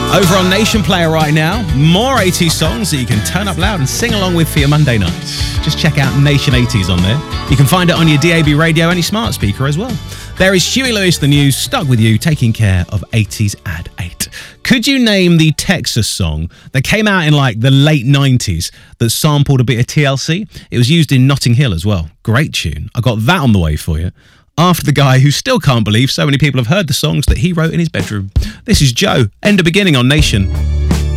Over on Nation Player right now, more 80s songs that you can turn up loud and sing along with for your Monday nights. Just check out Nation 80s on there. You can find it on your DAB radio and your smart speaker as well. There is Huey Lewis, The News, stuck with you, taking care of 80s at 8. Could you name the Texas song that came out in like the late 90s that sampled a bit of TLC? It was used in Notting Hill as well. Great tune. I got that on the way for you. After the guy who still can't believe so many people have heard the songs that he wrote in his bedroom. This is Joe, End of Beginning on Nation.